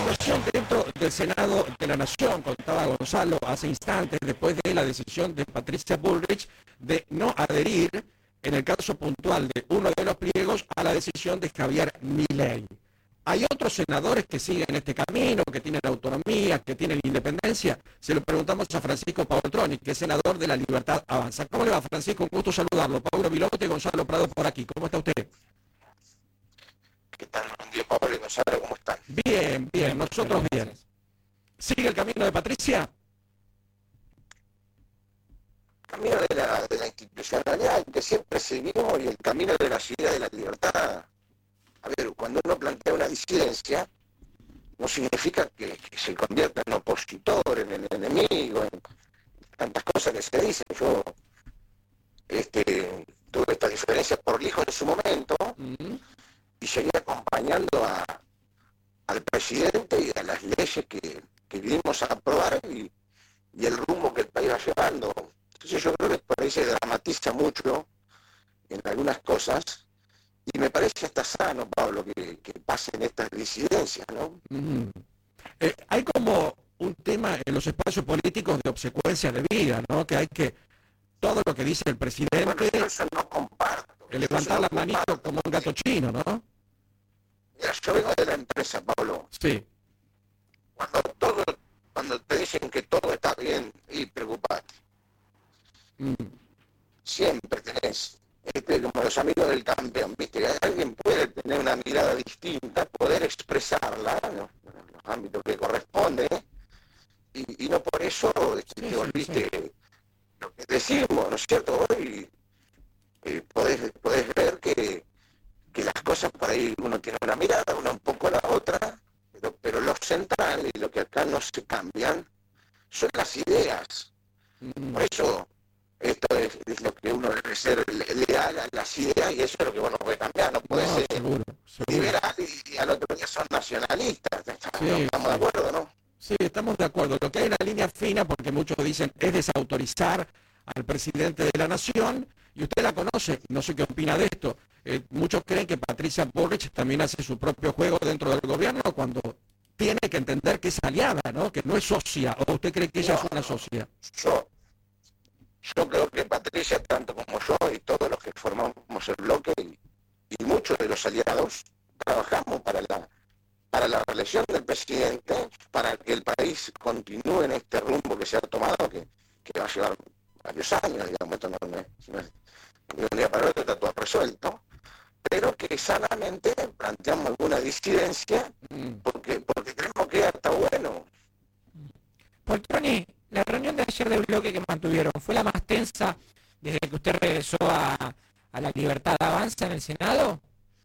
situación dentro del Senado de la Nación, contaba Gonzalo hace instantes, después de la decisión de Patricia Bullrich de no adherir, en el caso puntual de uno de los pliegos, a la decisión de Javier Milei. Hay otros senadores que siguen este camino, que tienen autonomía, que tienen independencia. Se lo preguntamos a Francisco Pavotroni, que es senador de La Libertad Avanza. ¿Cómo le va, Francisco? Un gusto saludarlo. Paulo Vilote y Gonzalo Prado por aquí. ¿Cómo está usted? ¿Qué tal? Buen día, Pablo y Gonzalo, ¿cómo están? Bien, bien, nosotros bien. ¿Sigue el camino de Patricia? El camino de la institucionalidad que siempre seguimos y el camino de la ciudad de la libertad. A ver, cuando uno plantea una disidencia, no significa que se convierta en opositor, en enemigo, en tantas cosas que se dicen. Yo tuve esta diferencia por hijo en su momento y seguí acompañando al presidente y a las leyes que vinimos a aprobar y el rumbo que el país va llevando. Entonces yo creo que por ahí se dramatiza mucho en algunas cosas y me parece hasta sano, Pablo, que pasen estas disidencias, ¿no? Hay como un tema en los espacios políticos de obsecuencia de vida, ¿no? Que hay que, todo lo que dice el presidente, bueno, eso no comparto. Levantar la manito como un gato chino, ¿no? Mira, yo vengo de la empresa, Pablo. Sí. Cuando te dicen que todo está bien, y preocupate. Siempre tenés, como los amigos del campeón, ¿viste? Alguien puede tener una mirada distinta, poder expresarla en los ámbitos que corresponde, y no por eso te volviste lo que decimos, ¿no es cierto? Hoy podés ver que las cosas por ahí uno tiene una mirada, uno un poco la otra, pero lo central y lo que acá no se cambian son las ideas. Por eso esto es lo que uno debe ser leal a las ideas y eso es lo que uno no puede cambiar. No puede ser seguro. liberal y al otro día son nacionalistas. Estamos de acuerdo, ¿no? Sí, estamos de acuerdo. Lo que hay una línea fina, porque muchos dicen, es desautorizar al presidente de la Nación, y usted la conoce, no sé qué opina de esto. Muchos creen que Patricia Bullrich también hace su propio juego dentro del gobierno cuando tiene que entender que es aliada, ¿no? Que no es socia. ¿O usted cree que ella es una socia? Yo creo que Patricia, tanto como yo y todos los que formamos el bloque y muchos de los aliados, trabajamos para la reelección del presidente, para que el país continúe en este rumbo que se ha tomado, que va a llevar varios años, digamos, esto no es de un día para otro, está todo resuelto, pero que sanamente planteamos alguna disidencia porque creemos que está bueno. Poltroni, la reunión de ayer del bloque que mantuvieron, ¿fue la más tensa desde que usted regresó a La Libertad Avanza en el Senado?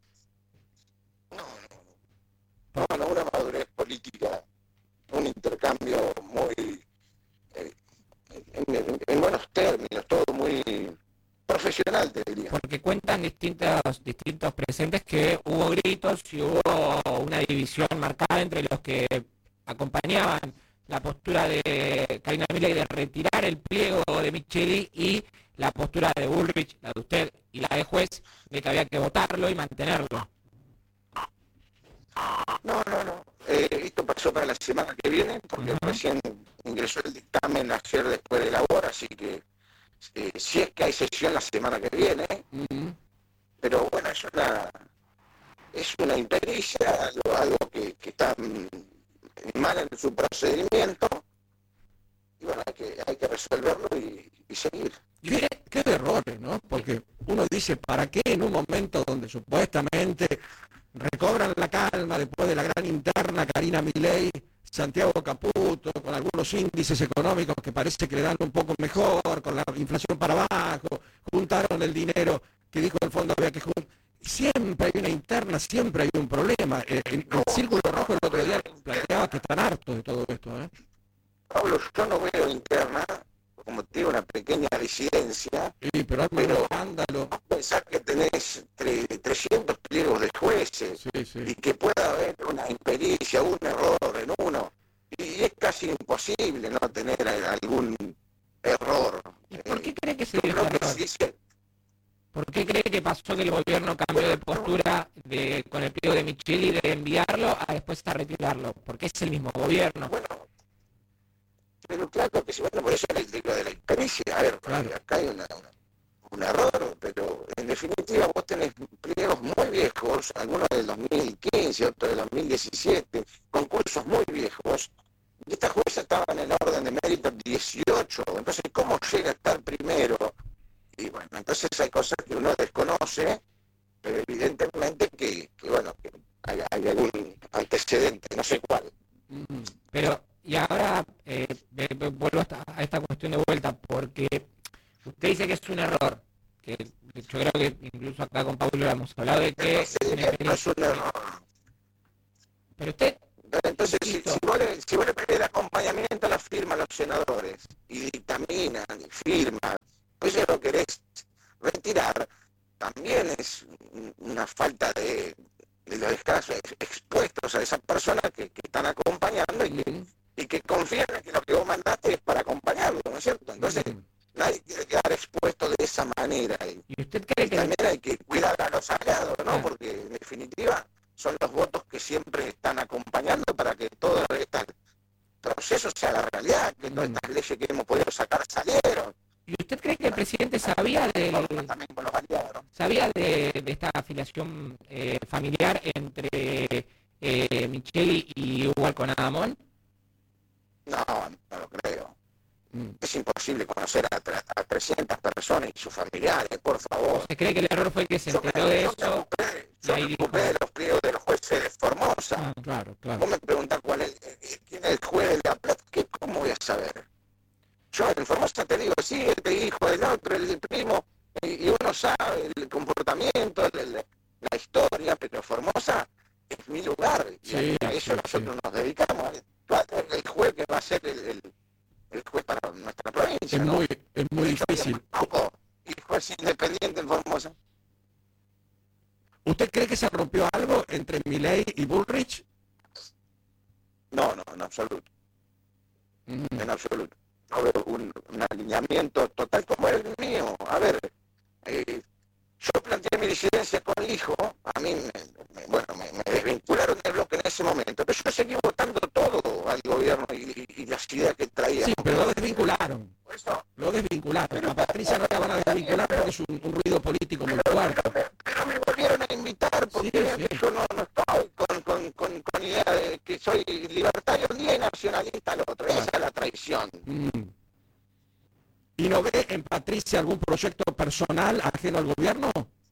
No, una madurez política, un intercambio muy, en buenos términos, todo muy profesional, te diría. Porque cuentan distintos presentes que hubo gritos y hubo una división marcada entre los que acompañaban la postura de Karina Milei de retirar el pliego de Micheli y la postura de Bullrich, la de usted y la de juez, de que había que votarlo y mantenerlo. No. Esto pasó para la semana que viene, porque recién ingresó el dictamen ayer después de la hora, así que si es que hay sesión la semana que viene, pero bueno, es una impericia, algo que está mal en su procedimiento, y bueno, hay que resolverlo y seguir. ¿Qué errores, ¿no? Porque uno dice, ¿para qué en un momento donde supuestamente recobran la calma después de la gran interna Karina Milei, Santiago Caputo, con algunos índices económicos que parece que le dan un poco mejor, con la inflación para abajo, juntaron el dinero que dijo el fondo había que juntar? Siempre hay una interna, siempre hay un problema. El Círculo Rojo el otro día planteaba que están hartos de todo esto, ¿eh? Pablo, yo no veo interna, como te digo, una pequeña disidencia, sí, pero escándalo. Pensar que tenés 300 pliegos de jueces y que pueda haber una impericia, un error en uno, y es casi imposible no tener algún error. ¿Y por qué cree que se dio ese error? ¿Por qué cree que pasó que el gobierno cambió de postura con el pliego de Micheli de enviarlo a después a retirarlo? Porque es el mismo gobierno. Bueno, pero claro que sí, bueno, por eso les digo de la impericia. A ver, claro, acá hay un error, pero en definitiva vos tenés pliegos muy viejos, algunos del 2015, otros del 2017, concursos muy viejos, y esta jueza estaba en el orden de mérito 18, entonces ¿cómo llega a estar primero? Y bueno, entonces hay cosas que uno desconoce, pero evidentemente que hay algún antecedente, no sé cuál. Pero, y ahora vuelvo a esta cuestión de vuelta, porque usted dice que es un error, que yo creo que incluso acá con Pablo hemos hablado de que no es un error. Pero usted... Entonces, si vos le pedís el acompañamiento, la firman los senadores, y dictaminan, y firman, pues si lo querés retirar, también es una falta de los casos expuestos a esas personas que están acompañando y que confían en que lo que vos mandaste es para acompañarlo, ¿no es cierto? Entonces, nadie tiene que quedar expuesto de esa manera. ¿Y usted cree que también hay que cuidar a los aliados, ¿no? Porque en definitiva son los votos que siempre están acompañando para que todo este proceso sea la realidad, que todas estas leyes que hemos podido sacar salieron. ¿Y usted cree que el presidente sabía de esta afiliación familiar entre Micheli y Hugo Alconadamón? No lo creo. Es imposible conocer a 300 personas y sus familiares, por favor. ¿Usted cree que el error fue que se enteró de eso? Yo me ocupé de los pliegos de los jueces de Formosa. Claro. Vos me preguntás quién es el juez de La Plata, ¿cómo voy a saber? Yo en Formosa te digo, sí, este hijo del otro, el primo, y uno sabe el comportamiento, la historia, pero Formosa es mi lugar, y a eso nosotros nos dedicamos. El juez que va a ser el juez para nuestra provincia. Es muy difícil. Y juez independiente en Formosa. ¿Usted cree que se rompió algo entre Milei y Bullrich? No, en absoluto. En absoluto. No veo un alineamiento total como el mío. A ver, yo planteé mi disidencia con el hijo, a mí me desvincularon del bloque en ese momento, pero yo seguí votando todo al gobierno y las ideas que traía. Sí, pero lo desvincularon. Lo desvincularon. Pero a Patricia no la van a desvincular porque es un ruido político muy fuerte. Pero me volvieron a invitar porque yo no estoy con idea de que soy libertario un día y nacionalista al otro. Esa es la traición. ¿Y no ve en Patricia algún proyecto personal ajeno al gobierno?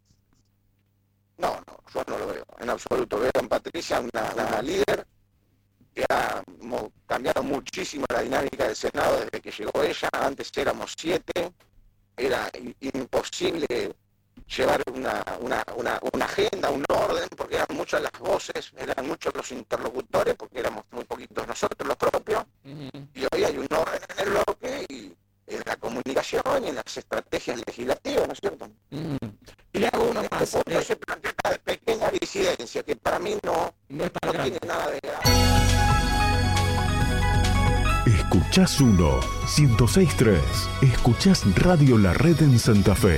No, yo no lo veo, en absoluto. Veo en Patricia una líder que ha cambiado muchísimo la dinámica del Senado desde que llegó ella. Antes éramos 7, era imposible llevar una agenda, un orden, porque eran muchas las voces, eran muchos los interlocutores, porque éramos muy poquitos nosotros los propios, y hoy hay un orden en el bloque y en la comunicación y en las estrategias legislativas, ¿no es cierto? Y le hago uno más. Se plantea una pequeña disidencia que para mí no tiene nada de grave. Escuchás 100.6.3. Escuchás Radio La Red en Santa Fe.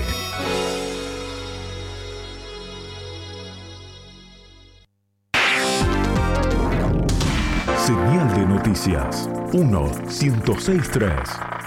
Señal de noticias 100.6.3.